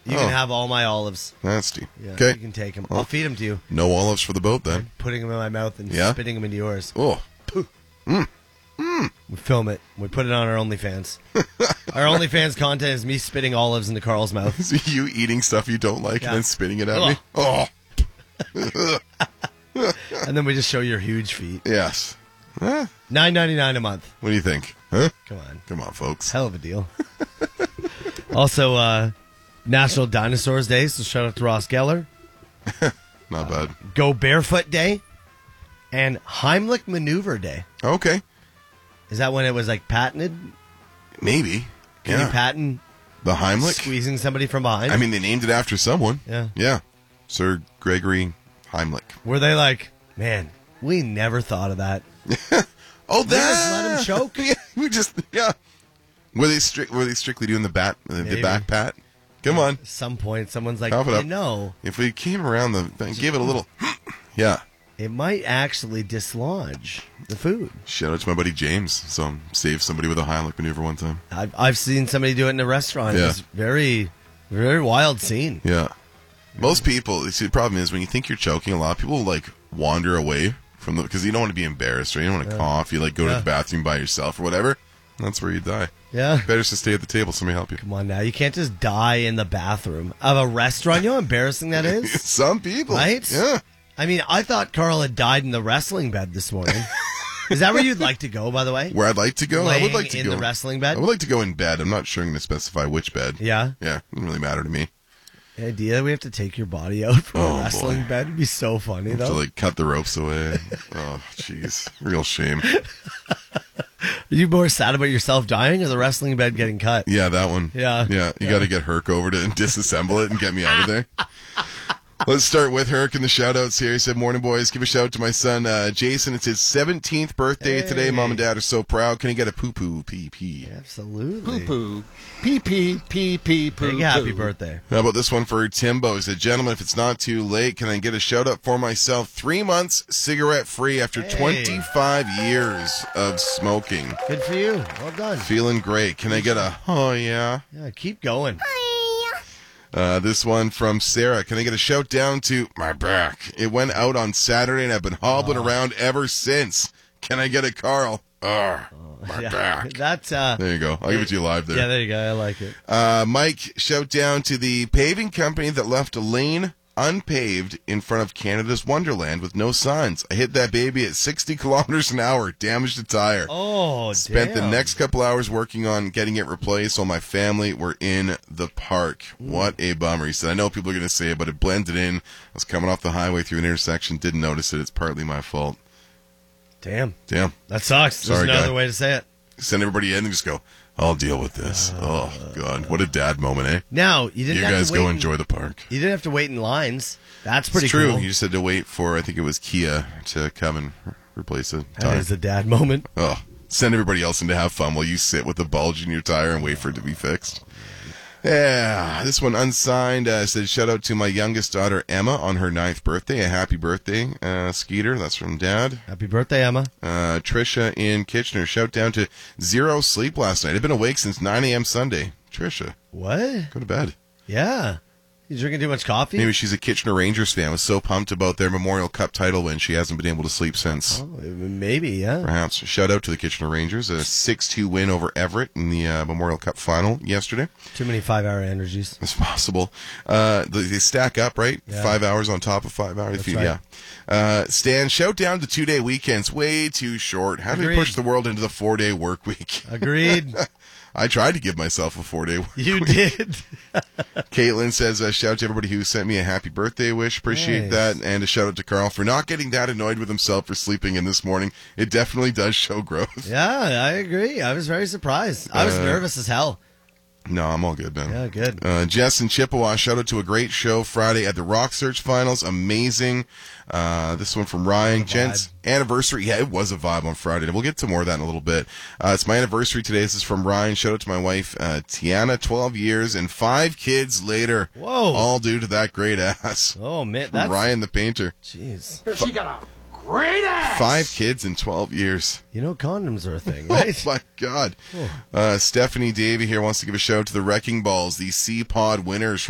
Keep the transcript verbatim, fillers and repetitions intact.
You Oh. can have all my olives. Nasty. Yeah, Okay. you can take them. I'll feed them to you. No olives for the boat then. Putting them in my mouth and Yeah? spitting them into yours. Oh. We film it. We put it on our OnlyFans. Our OnlyFans content is me spitting olives into Carl's mouth. So you eating stuff you don't like Yeah. and then spitting it at me? Oh. And then we just show your huge feet. Yes. Huh? nine ninety-nine a month. What do you think? Huh? Come on. Come on, folks. Hell of a deal. Also, uh, National Dinosaurs Day, so shout out to Ross Geller. Not bad. Go Barefoot Day. And Heimlich Maneuver Day. Okay. Is that when it was like patented? Maybe. Can yeah. you patent The Heimlich? squeezing somebody from behind? I mean, they named it after someone. Yeah. Yeah. Sir Gregory Heimlich. Were they like, man, we never thought of that. Oh, We that. just let him choke? Yeah, we just, yeah. Were they, strict, were they strictly doing the bat, the, the Maybe. back pat? Come on. At some point, someone's like, Cough it you up. know, If we came around the, and gave it a little, yeah. it might actually dislodge the food. Shout out to my buddy James. So saved somebody with a Heimlich maneuver one time. I've, I've seen somebody do it in a restaurant. Yeah. It's very, very wild scene. Yeah. Most people, see, the problem is when you think you're choking, a lot of people like wander away from the, because you don't want to be embarrassed or you don't want to cough. You like go to Yeah. the bathroom by yourself or whatever. That's where you die. Yeah. Better just to stay at the table. Somebody help you. Come on now. You can't just die in the bathroom of a restaurant. You know how embarrassing that is? Some people. Right? Yeah. I mean, I thought Carl had died in the wrestling bed this morning. Is that where you'd like to go, by the way? Where I'd like to go, I would Laying like to in go the wrestling bed? I would like to go in bed. I'm not sure I'm going to specify which bed. Yeah. Yeah, it doesn't really matter to me. The idea that we have to take your body out from Oh, a wrestling boy. bed would be so funny, To though. like cut the ropes away. Oh, jeez, real shame. Are you more sad about yourself dying or the wrestling bed getting cut? Yeah, that one. Yeah. Yeah, you got to get Herc over to disassemble it and get me out of there. Let's start with Herc and the shout-outs here. He said, morning, boys. Give a shout-out to my son, uh, Jason. It's his seventeenth birthday Hey. today. Mom and Dad are so proud. Can he get a poo-poo P P? Absolutely. Poo. Pee pee pee pee poo. Big happy birthday. How about this one for Timbo? He said, gentlemen, if it's not too late, can I get a shout-out for myself? Three months cigarette-free after Hey. twenty-five years of smoking. Good for you. Well done. Feeling great. Can I get a, oh, yeah? Yeah, keep going. Uh, this one from Sarah. Can I get a shout down to my back? It went out on Saturday and I've been hobbling around ever since. Can I get a Carl? Ugh, my Yeah, back. That's, uh, There you go. I'll give it to you live there. yeah, there you go. I like it. Uh, Mike, shout down to the paving company that left a lane unpaved in front of Canada's Wonderland with no signs. I hit that baby at sixty kilometers an hour, damaged a tire. Oh, Spent damn. the next couple hours working on getting it replaced while my family were in the park. What a bummer. He said, I know people are going to say it, but it blended in. I was coming off the highway through an intersection, didn't notice it. It's partly my fault. Damn. Damn. That sucks. Sorry, There's no guy. other way to say it. Send everybody in and just go, I'll deal with this. Oh, God. What a dad moment, eh? Now, you didn't You have guys to wait go in- enjoy the park. You didn't have to wait in lines. That's pretty It's true. cool. You just had to wait for, I think it was Kia to come and re- replace it. That is a dad moment. Oh, send everybody else in to have fun while you sit with a bulge in your tire and wait for it to be fixed. Yeah, this one unsigned uh, said, shout out to my youngest daughter, Emma, on her ninth birthday. A happy birthday, uh, Skeeter. That's from Dad. Happy birthday, Emma. Uh, Trisha in Kitchener. Shout down to zero sleep last night. I've been awake since nine a.m. Sunday. Trisha, What? go to bed. Yeah. You drinking too much coffee? Maybe she's a Kitchener Rangers fan. Was so pumped about their Memorial Cup title win, she hasn't been able to sleep since. Oh, maybe, yeah. Perhaps. Shout out to the Kitchener Rangers. A six two win over Everett in the uh, Memorial Cup final yesterday. Too many five-hour energies. It's possible. Uh, they, they stack up, right? Yeah. Five hours on top of five hours. That's If you- right. Yeah. Uh, Stan, shout down to two-day weekends. Way too short. How do we Agreed. push the world into the four-day work week? Agreed. I tried to give myself a four-day work You week. did. Caitlin says, uh, shout out to everybody who sent me a happy birthday wish. Appreciate Nice. that. And a shout out to Carl for not getting that annoyed with himself for sleeping in this morning. It definitely does show growth. Yeah, I agree. I was very surprised. I was Uh, nervous as hell. No, I'm all good, man. Yeah, good. Uh, Jess in Chippewa, shout out to a great show Friday at the Rock Search Finals. Amazing. Uh, this one from Ryan. What a Gents, anniversary. Yeah, it was a vibe on Friday. We'll get to more of that in a little bit. Uh, it's my anniversary today. This is from Ryan. Shout out to my wife, uh, Tiana, twelve years and five kids later. Whoa. All due to that great ass. Oh, man. From That's... Ryan the painter. Jeez. She got a great ass. Five kids in twelve years. You know condoms are a thing, right? Oh, my God. Uh, Stephanie Davey here wants to give a shout out to the Wrecking Balls, the C-Pod winners